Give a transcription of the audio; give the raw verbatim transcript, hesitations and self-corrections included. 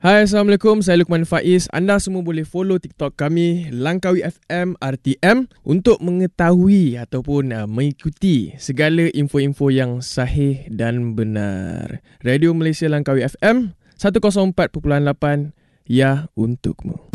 Hai, Assalamualaikum. Saya Luqman Faiz. Anda semua boleh follow TikTok kami Langkawi F M R T M untuk mengetahui ataupun uh, mengikuti segala info-info yang sahih dan benar. Radio Malaysia Langkawi F M seratus empat perpuluhan lapan, ya untukmu.